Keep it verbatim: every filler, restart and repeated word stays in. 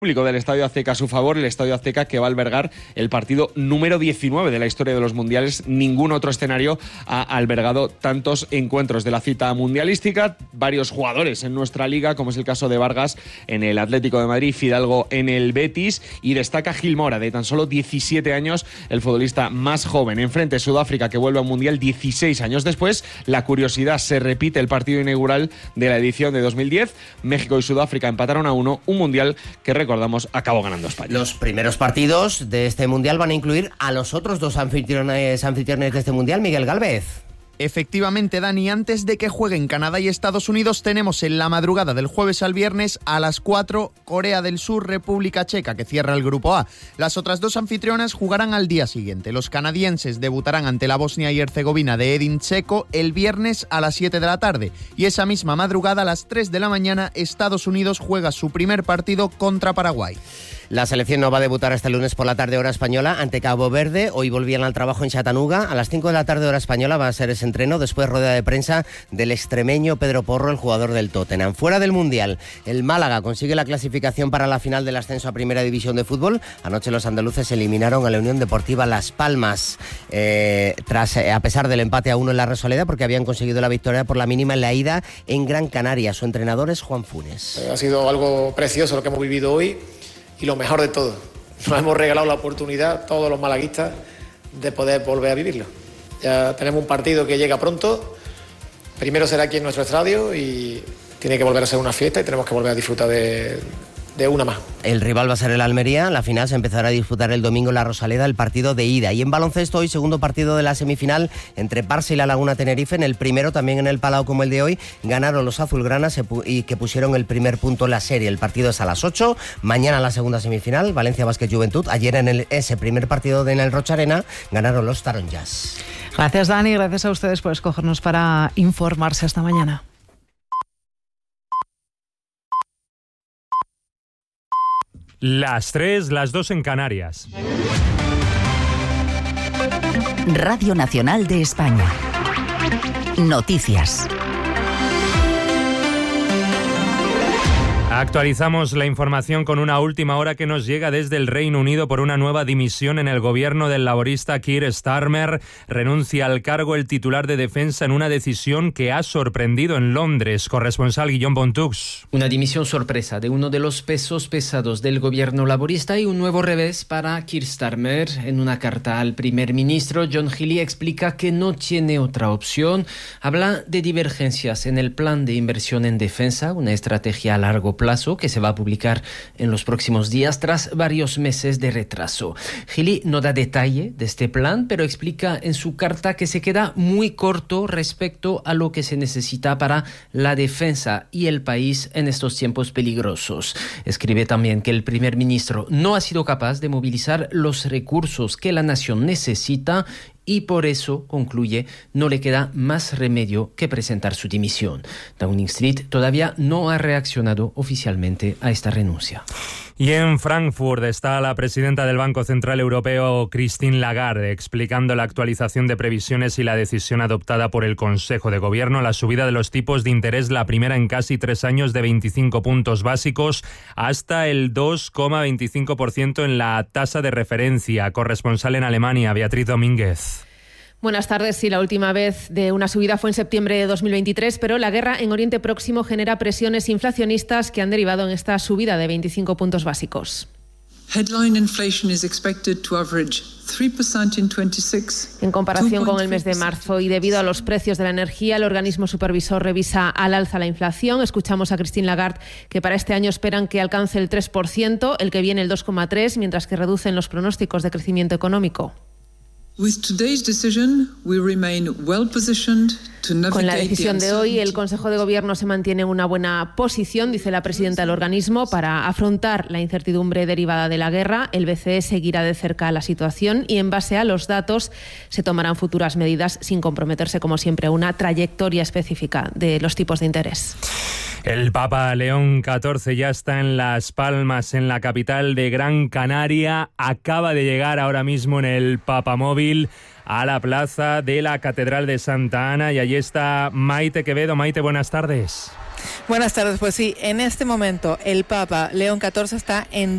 Público del Estadio Azteca a su favor, el Estadio Azteca que va a albergar el partido número diecinueve de la historia de los mundiales. Ningún otro escenario ha albergado tantos encuentros de la cita mundialística. Varios jugadores en nuestra liga, como es el caso de Vargas en el Atlético de Madrid, Fidalgo en el Betis, y destaca Gil Mora, de tan solo diecisiete años, el futbolista más joven. Enfrente Sudáfrica, que vuelve a un mundial dieciséis años después. La curiosidad, se repite el partido inaugural de la edición de dos mil diez. México y Sudáfrica empataron a uno, un mundial que recordamos recordamos, acabó ganando España. Los primeros partidos de este Mundial van a incluir a los otros dos anfitriones, anfitriones de este Mundial, Miguel Gálvez. Efectivamente, Dani, antes de que jueguen Canadá y Estados Unidos, tenemos en la madrugada del jueves al viernes a las cuatro Corea del Sur, República Checa, que cierra el grupo A. Las otras dos anfitrionas jugarán al día siguiente. Los canadienses debutarán ante la Bosnia y Herzegovina de Edin Dzeko el viernes a las siete de la tarde. Y esa misma madrugada, a las tres de la mañana, Estados Unidos juega su primer partido contra Paraguay. La selección no va a debutar este lunes por la tarde hora española ante Cabo Verde. Hoy volvían al trabajo en Chattanooga. A las cinco de la tarde hora española va a ser ese entreno. Después rueda de prensa del extremeño Pedro Porro, el jugador del Tottenham. Fuera del Mundial, el Málaga consigue la clasificación para la final del ascenso a Primera División de Fútbol. Anoche los andaluces eliminaron a la Unión Deportiva Las Palmas, eh, tras eh, a pesar del empate a uno en la Rosaleda, porque habían conseguido la victoria por la mínima en la ida en Gran Canaria. Su entrenador es Juan Funes. Ha sido algo precioso lo que hemos vivido hoy. Y lo mejor de todo, nos hemos regalado la oportunidad, todos los malaguistas, de poder volver a vivirlo. Ya tenemos un partido que llega pronto, primero será aquí en nuestro estadio y tiene que volver a ser una fiesta y tenemos que volver a disfrutar de, de una más. El rival va a ser el Almería, la final se empezará a disputar el domingo en la Rosaleda, el partido de ida. Y en baloncesto hoy, segundo partido de la semifinal entre Barça y la Laguna Tenerife. En el primero, también en el Palau como el de hoy, ganaron los azulgranas y que pusieron el primer punto en la serie. El partido es a las ocho, mañana la segunda semifinal, Valencia Basket Juventud. Ayer en el, ese primer partido de en el Rocha Arena ganaron los Taron Jazz. Gracias, Dani, gracias a ustedes por escogernos para informarse esta mañana. Las tres, las dos en Canarias. Radio Nacional de España. Noticias. Actualizamos la información con una última hora que nos llega desde el Reino Unido por una nueva dimisión en el gobierno del laborista Keir Starmer. Renuncia al cargo el titular de defensa en una decisión que ha sorprendido en Londres. Corresponsal Guillaume Bontux. Una dimisión sorpresa de uno de los pesos pesados del gobierno laborista y un nuevo revés para Keir Starmer. En una carta al primer ministro, John Healey explica que no tiene otra opción. Habla de divergencias en el plan de inversión en defensa, una estrategia a largo plazo plazo que se va a publicar en los próximos días tras varios meses de retraso. Healey no da detalle de este plan, pero explica en su carta que se queda muy corto respecto a lo que se necesita para la defensa y el país en estos tiempos peligrosos. Escribe también que el primer ministro no ha sido capaz de movilizar los recursos que la nación necesita y por eso, concluye, no le queda más remedio que presentar su dimisión. Downing Street todavía no ha reaccionado oficialmente a esta renuncia. Y en Frankfurt está la presidenta del Banco Central Europeo, Christine Lagarde, explicando la actualización de previsiones y la decisión adoptada por el Consejo de Gobierno, la subida de los tipos de interés, la primera en casi tres años, de veinticinco puntos básicos hasta el dos coma veinticinco por ciento en la tasa de referencia. Corresponsal en Alemania, Beatriz Domínguez. Buenas tardes. Sí, la última vez de una subida fue en septiembre de dos mil veintitrés, pero la guerra en Oriente Próximo genera presiones inflacionistas que han derivado en esta subida de veinticinco puntos básicos. Headline inflation is expected to average three percent in twenty-six. En comparación con el mes de marzo y debido a los precios de la energía, el organismo supervisor revisa al alza la inflación. Escuchamos a Christine Lagarde que para este año esperan que alcance el tres por ciento, el que viene el dos coma tres por ciento, mientras que reducen los pronósticos de crecimiento económico. Con la decisión de hoy, el Consejo de Gobierno se mantiene en una buena posición, dice la presidenta del organismo, para afrontar la incertidumbre derivada de la guerra. El B C E seguirá de cerca la situación y, en base a los datos, se tomarán futuras medidas sin comprometerse, como siempre, a una trayectoria específica de los tipos de interés. El Papa León catorce ya está en Las Palmas, en la capital de Gran Canaria. Acaba de llegar ahora mismo en el Papamóvil a la plaza de la Catedral de Santa Ana y allí está Maite Quevedo. Maite, buenas tardes. Buenas tardes. Pues sí, en este momento el Papa León catorce está en